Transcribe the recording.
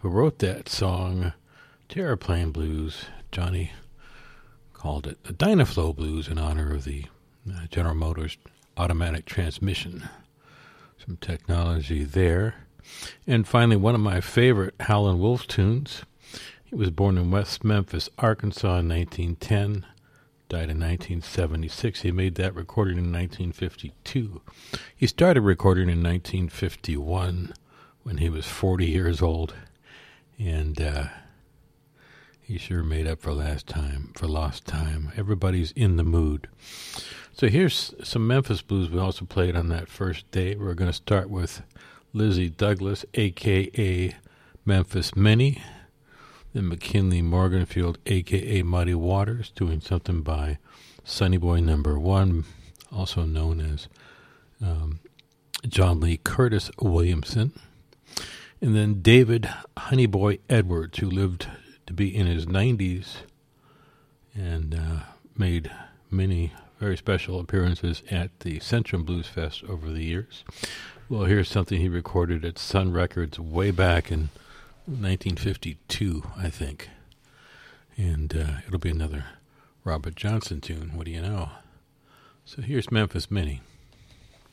who wrote that song, Terraplane Blues. Johnny called it the Dynaflow Blues in honor of the General Motors automatic transmission. Some technology there. And finally, one of my favorite Howlin' Wolf tunes. He was born in West Memphis, Arkansas in 1910, died in 1976. He made that recording in 1952. He started recording in 1951 when he was 40 years old, and he sure made up for lost time. Everybody's in the mood. So here's some Memphis blues we also played on that first day. We're going to start with Lizzie Douglas, a.k.a. Memphis Minnie. Then McKinley Morganfield, a.k.a. Muddy Waters, doing something by Sonny Boy Number 1, also known as John Lee Curtis Williamson. And then David Honeyboy Edwards, who lived to be in his 90s and made many very special appearances at the Centrum Blues Fest over the years. Well, here's something he recorded at Sun Records way back in 1952, I think. And it'll be another Robert Johnson tune, what do you know? So here's Memphis Minnie.